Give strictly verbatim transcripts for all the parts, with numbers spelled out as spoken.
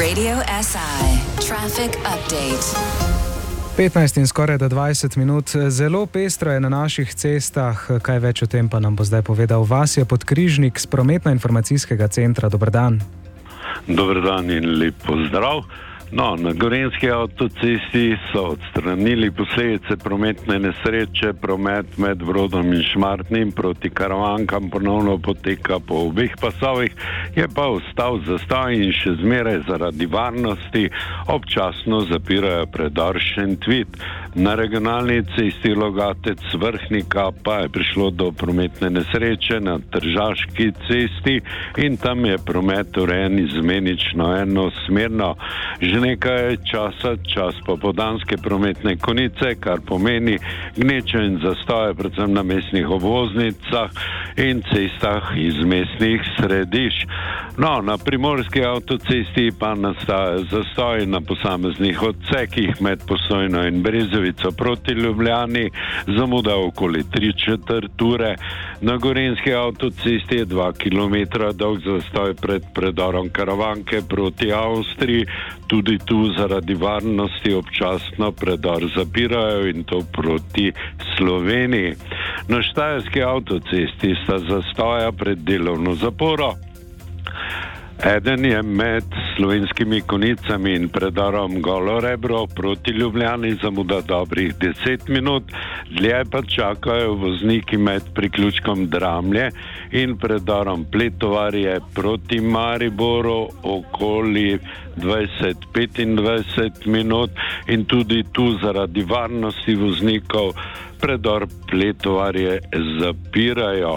Radio S I Traffic Update. petnajst in skoraj da dvajset minut. Zelo pestro je na naših cestah. Kaj več o tem pa nam bo zdaj povedal Vasja Podkrižnik z Prometno-informacijskega centra. Dober dan. Dober dan in lep pozdrav. No, na Gorenjski avtocesti so odstranili posledice prometne nesreče. Promet med Brodom in Šmartnim proti Karavankam ponovno poteka po obeh pasovih, je pa ostal zastoj in še zmeraj zaradi varnosti občasno zapirajo predor Šentvid. Na regionalni cesti Logatec-Vrhnika pa je prišlo do prometne nesreče na Tržaški cesti in tam je promet urejen izmenično enosmerno. Že nekaj časa čas popoldanske prometne konice, kar pomeni gneče in zastoje predvsem na mestnih obvoznicah in cestah iz mestnih središč. No, na primorski avtocesti pa nastajajo zastoji na posameznih odsekih med Postojno in Brezovico proti Ljubljani, zamuda okoli tri četrt ure. Na Gorenjski avtocesti je dva kilometra dolg zastoj pred predorom Karavanke proti Avstriji. Tudi tu zaradi varnosti občasno predor zapirajo in to proti Sloveniji. Na Štajerski avtocesti sta zastoja pred delovno zaporo. Eden je med Slovenskimi Konicami in predorom Golo Rebro proti Ljubljani, zamuda dobrih deset minut, dlje pa čakajo vozniki med priključkom Dramlje in predorom Pletovarje proti Mariboru okoli dvajset do petindvajset minut in tudi tu zaradi varnosti voznikov predor Pletovarje zapirajo.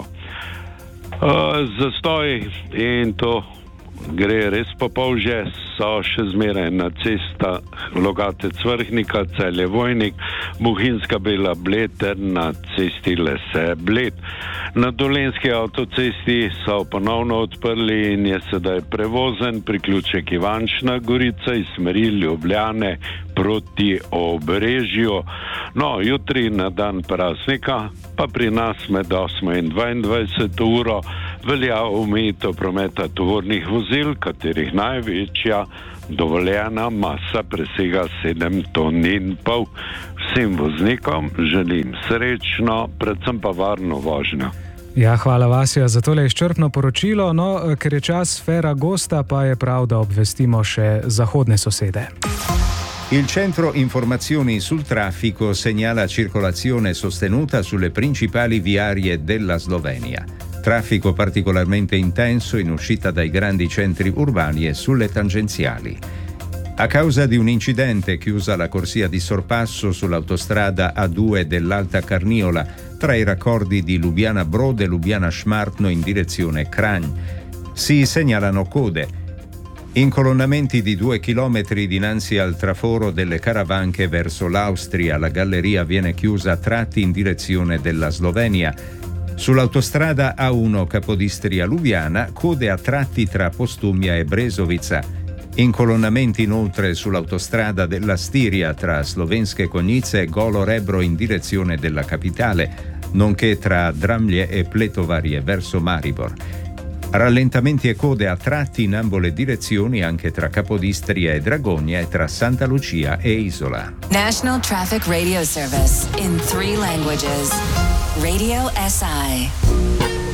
Uh, zastoj in to gre res po polže, so še zmeraj na cesta Logatec-Vrhnika, Celje-Vojnik, Bohinjska Bela Bled ter na cesti Lese Bled. Na Dolenjski avtocesti so ponovno odprli in je sedaj prevozen priključek Ivančna Gorica iz smeri Ljubljane proti Obrežju. No, jutri na dan praznika pa pri nas med osmo in dvaindvajseto uro velja omejitev prometa tovornih vozil, katerih največja dovoljena masa presega sedem ton in pol. Vsem voznikom želim srečno, predvsem pa varno vožnjo. Ja, hvala Vasja za tole izčrpno poročilo. No, ker je čas Ferragosta, pa je prav, da obvestimo še zahodne sosede. Il centro informazioni sul traffico segnala circolazione sostenuta sulle principali viarie della Slovenia. Traffico particolarmente intenso in uscita dai grandi centri urbani e sulle tangenziali. A causa di un incidente chiusa la corsia di sorpasso sull'autostrada A due dell'Alta Carniola tra i raccordi di Lubiana Brod e Lubiana Šmartno in direzione Kranj. Si segnalano code. Incolonnamenti di due chilometri dinanzi al traforo delle Caravanche verso l'Austria. La galleria viene chiusa a tratti in direzione della Slovenia. Sull'autostrada A uno Capodistria-Lubiana, code a tratti tra Postumia e Brezovica. Incolonnamenti inoltre sull'autostrada della Stiria tra Slovenske Konjice e Golo Rebro in direzione della capitale, nonché tra Dramlje e Pletovarje verso Maribor. Rallentamenti e code a tratti in ambo le direzioni anche tra Capodistria e Dragonia e tra Santa Lucia e Isola. National Traffic Radio Service in three languages. Radio S I.